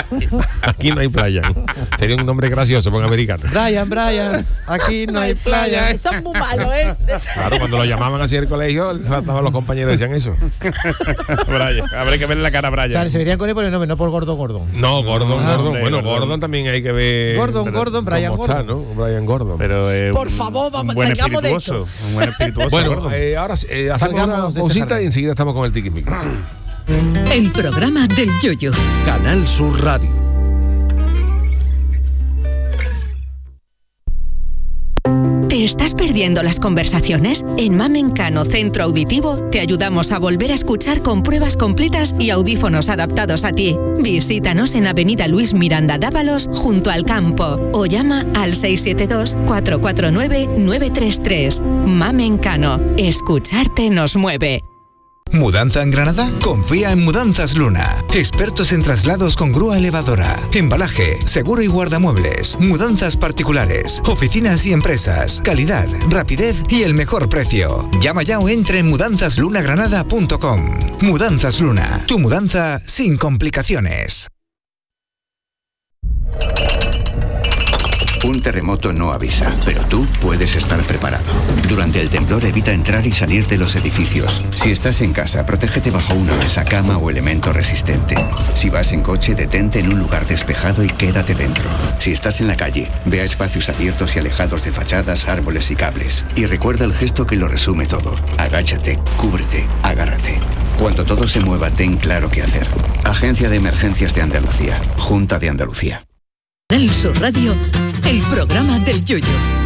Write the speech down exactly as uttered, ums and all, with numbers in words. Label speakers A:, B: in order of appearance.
A: Aquí no hay playa. Sería un nombre gracioso para un americano.
B: Brian, Brian, aquí no hay playa.
C: Eso es muy malo, ¿eh?
A: Claro, cuando lo llamaban así el colegio, saltaban los compañeros y decían eso.
D: Brian, habrá que verle la cara a Brian.
B: O sea, se metían con él por el nombre, no por Gordon Gordon.
A: No, Gordon,
B: Ah,
A: Gordon.
D: hombre,
A: Bueno,
D: Gordon.
A: Gordon también hay que ver.
B: Gordon,
A: pero
B: Gordon, Brian
A: cómo está,
B: Gordon.
A: ¿no? Brian Gordon.
D: Pero, eh,
C: Por
D: un-
C: favor, vamos,
D: un buen
C: salgamos de
D: espirituoso,
C: esto.
D: un buen espirituoso.
A: Bueno,
D: Gordon.
A: eh, ahora eh, hacemos
B: Salgamos
A: una
B: de ese
A: pausita
B: jardín.
A: y enseguida estamos con el tiquismiquis.
E: El programa del Yoyo.
F: Canal Sur Radio.
G: ¿Te estás perdiendo las conversaciones? En Mamencano Centro Auditivo te ayudamos a volver a escuchar con pruebas completas y audífonos adaptados a ti. Visítanos en Avenida Luis Miranda Dávalos, junto al campo, o llama al seis siete dos, cuatro cuatro nueve, nueve tres tres. Mamencano, escucharte nos mueve.
H: ¿Mudanza en Granada? Confía en Mudanzas Luna. Expertos en traslados con grúa elevadora, embalaje, seguro y guardamuebles, mudanzas particulares, oficinas y empresas, calidad, rapidez y el mejor precio. Llama ya o entra en mudanzas luna granada punto com. Mudanzas Luna, tu mudanza sin complicaciones.
I: Un terremoto no avisa, pero tú puedes estar preparado. Durante el temblor evita entrar y salir de los edificios. Si estás en casa, protégete bajo una mesa, cama o elemento resistente. Si vas en coche, detente en un lugar despejado y quédate dentro. Si estás en la calle, ve a espacios abiertos y alejados de fachadas, árboles y cables. Y recuerda el gesto que lo resume todo. Agáchate, cúbrete, agárrate. Cuando todo se mueva, ten claro qué hacer. Agencia de Emergencias de Andalucía. Junta de Andalucía.
E: Canal Sur Radio, el programa del Yoyo.